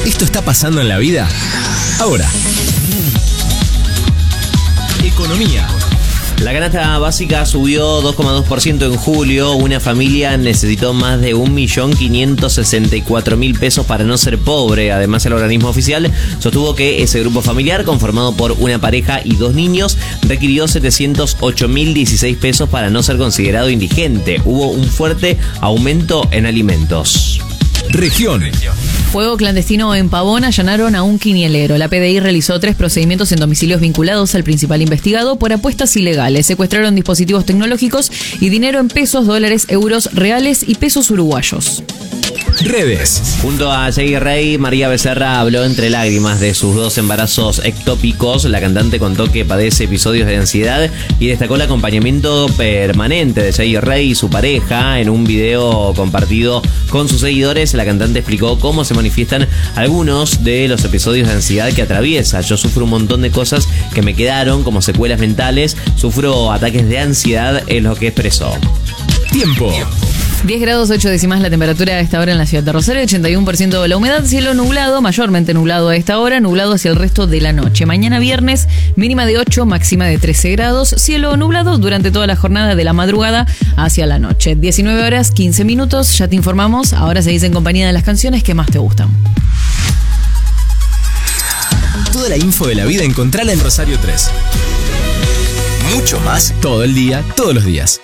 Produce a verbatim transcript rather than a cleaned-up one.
¿Esto está pasando en la vida? Ahora. Economía. La canasta básica subió dos coma dos por ciento en julio. Una familia necesitó más de un millón quinientos sesenta y cuatro mil pesos para no ser pobre. Además, el organismo oficial sostuvo que ese grupo familiar, conformado por una pareja y dos niños, requirió setecientos ocho mil dieciséis pesos para no ser considerado indigente. Hubo un fuerte aumento en alimentos. Regiones. Fuego clandestino en Pavón, allanaron a un quinielero. La P D I realizó tres procedimientos en domicilios vinculados al principal investigado por apuestas ilegales. Secuestraron dispositivos tecnológicos y dinero en pesos, dólares, euros reales y pesos uruguayos. Redes. Junto a Jay Rey, María Becerra habló entre lágrimas de sus dos embarazos ectópicos. La cantante contó que padece episodios de ansiedad y destacó el acompañamiento permanente de Jay Rey y su pareja. En un video compartido con sus seguidores, la cantante explicó cómo se manifiestan algunos de los episodios de ansiedad que atraviesa. Yo sufro un montón de cosas que me quedaron como secuelas mentales. Sufro ataques de ansiedad, es lo que expresó. Tiempo. diez grados ocho décimas la temperatura a esta hora en la ciudad de Rosario, ochenta y uno por ciento de la humedad, cielo nublado, mayormente nublado a esta hora, nublado hacia el resto de la noche. Mañana viernes, mínima de ocho, máxima de trece grados, cielo nublado durante toda la jornada de la madrugada hacia la noche. diecinueve horas, quince minutos, ya te informamos, ahora seguís en compañía de las canciones que más te gustan. Toda la info de la vida encontrala en Rosario tres. Mucho más todo el día, todos los días.